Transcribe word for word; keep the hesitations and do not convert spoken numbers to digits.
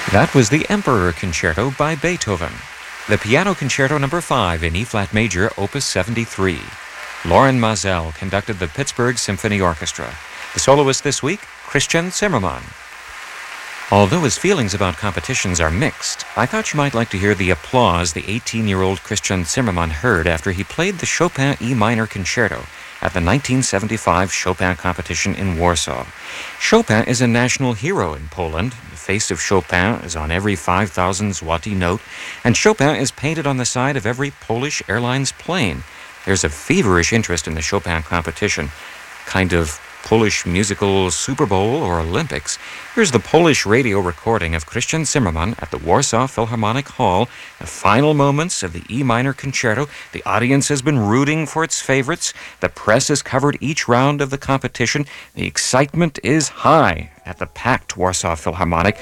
That was the Emperor Concerto by Beethoven. The Piano Concerto number five in E-flat major, opus seventy-three. Loren Maazel conducted the Pittsburgh Symphony Orchestra. The soloist this week, Christian Zimmermann. Although his feelings about competitions are mixed, I thought you might like to hear the applause the eighteen-year-old Christian Zimmermann heard after he played the Chopin E minor concerto at the nineteen seventy-five Chopin competition in Warsaw. Chopin is a national hero in Poland. The face of Chopin is on every five thousand zloty note, and Chopin is painted on the side of every Polish Airlines plane. There's a feverish interest in the Chopin competition, kind of Polish musical Super Bowl or Olympics. Here's the Polish radio recording of Christian Zimmermann at the Warsaw Philharmonic Hall, the final moments of the E minor concerto. The audience has been rooting for its favorites. The press has covered each round of the competition. The excitement is high at the packed Warsaw Philharmonic.